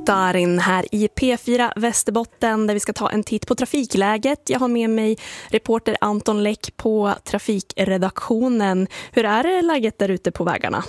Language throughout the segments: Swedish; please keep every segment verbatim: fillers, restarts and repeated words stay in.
Darin här i P fyra Västerbotten där vi ska ta en titt på trafikläget. Jag har med mig reporter Anton Läck på trafikredaktionen. Hur är läget där ute på vägarna?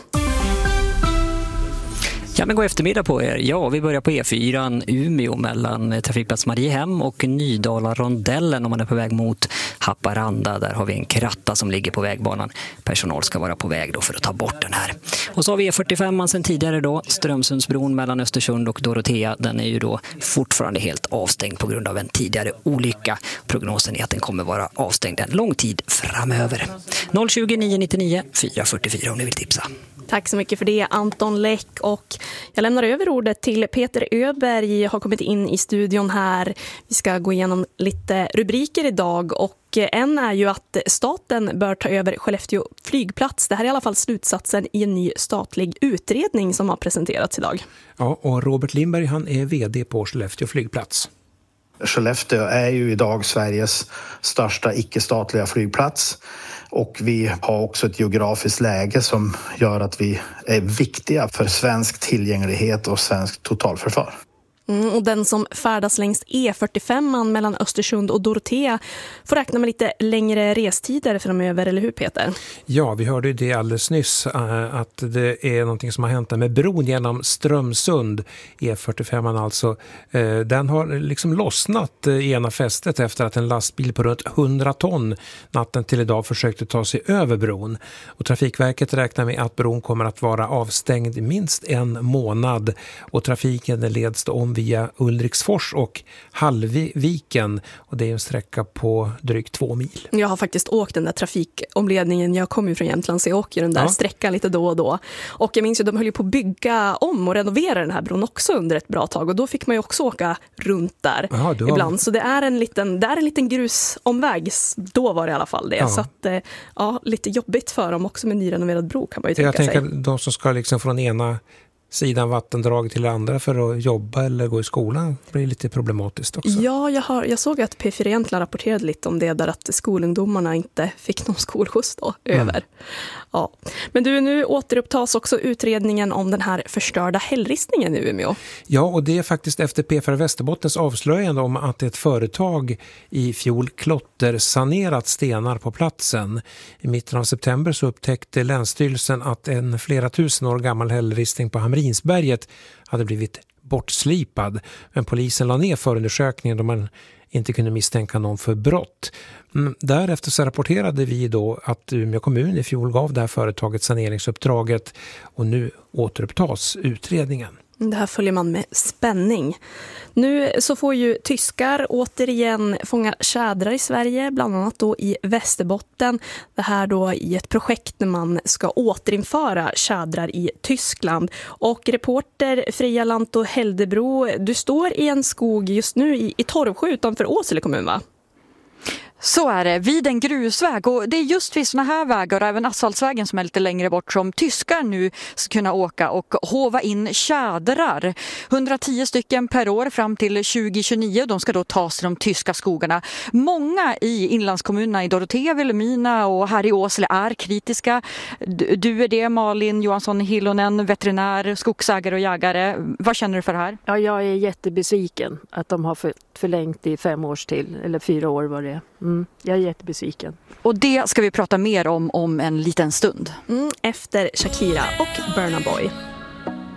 Ja, men god eftermiddag på er. Ja, vi börjar på E fyra Umeå mellan trafikplats Mariehem och Nydala-rondellen om man är på väg mot Haparanda. Där har vi en kratta som ligger på vägbanan. Personal ska vara på väg då för att ta bort den här. Och så har vi E fyrtiofem sen tidigare då, Strömsundsbron mellan Östersund och Dorotea. Den är ju då fortfarande helt avstängd på grund av en tidigare olycka. Prognosen är att den kommer vara avstängd en lång tid framöver. noll tjugo nio nittionio fyra fyrtiofyra om ni vill tipsa. Tack så mycket för det, Anton Läck. Och jag lämnar över ordet till Peter Öberg. Jag har kommit in i studion här. Vi ska gå igenom lite rubriker idag. Och en är ju att staten bör ta över Skellefteå flygplats. Det här är i alla fall slutsatsen i en ny statlig utredning som har presenterats idag. Ja, och Robert Lindberg, han är vd på Skellefteå flygplats. Skellefteå är ju idag Sveriges största icke-statliga flygplats. Och vi har också ett geografiskt läge som gör att vi är viktiga för svensk tillgänglighet och svensk totalförsvar. Mm, och den som färdas längs E fyrtiofem mellan Östersund och Dorotea får räkna med lite längre restider framöver, eller hur Peter? Ja, vi hörde ju det alldeles nyss att det är någonting som har hänt med bron genom Strömsund, E fyrtiofem alltså. Den har liksom lossnat i ena fästet efter att en lastbil på runt hundra ton natten till idag försökte ta sig över bron. Och Trafikverket räknar med att bron kommer att vara avstängd minst en månad och trafiken leds då om via Ulriksfors och Hallviken, och det är en sträcka på drygt två mil. Jag har faktiskt åkt den där trafikomledningen. Jag kommer ju från Jämtland så jag åker den där ja. sträckan lite då och då. Och jag minns ju att de höll ju på att bygga om och renovera den här bron också under ett bra tag, och då fick man ju också åka runt där Aha, har... ibland. Så det är en liten, det är en liten grusomväg. Då var det i alla fall det. Ja. Så att, ja, lite jobbigt för dem också med nyrenoverad bro kan man ju tänka jag tänker sig. De som ska liksom från ena sidan vattendrag till andra för att jobba eller gå i skolan blir lite problematiskt också. Ja, jag, har, jag såg att P fyra egentligen rapporterade lite om det där att skolungdomarna inte fick någon skolskjuts då mm. över. Ja. Men du, nu återupptas också utredningen om den här förstörda hällristningen i Umeå. Ja, och det är faktiskt efter P fyra Västerbottens avslöjande om att ett företag i fjol klottersanerat stenar på platsen. I mitten av september så upptäckte Länsstyrelsen att en flera tusen år gammal hällristning på Hamrinsberget hade blivit bortslipad. Men polisen la ner förundersökningen då man inte kunde misstänka någon för brott. Därefter så rapporterade vi då att Umeå kommun i fjol gav det här företaget saneringsuppdraget, och nu återupptas utredningen. Det här följer man med spänning. Nu så får ju tyskar återigen fånga tjädrar i Sverige, bland annat då i Västerbotten. Det här då i ett projekt när man ska återinföra tjädrar i Tyskland. Och reporter Freja Lanto Heldebro, du står i en skog just nu i, i Torvsjö utanför Åsele kommun, va? Så är det, vid en grusväg, och det är just vid såna här vägar och även asfaltsvägen som är lite längre bort som tyskar nu ska kunna åka och hova in tjädrar. hundratio stycken per år fram till tjugo tjugonio, de ska då tas till de tyska skogarna. Många i inlandskommunerna i Dorotea, Vilhelmina och här i Åsele är kritiska. Du är det, Malin Johansson Hillonen, veterinär, skogsägare och jägare. Vad känner du för det här? Ja, jag är jättebesviken att de har förlängt i fem års till, eller fyra år var det. Mm, jag är jättebesviken. Och det ska vi prata mer om om en liten stund. Mm, efter Shakira och Burna Boy.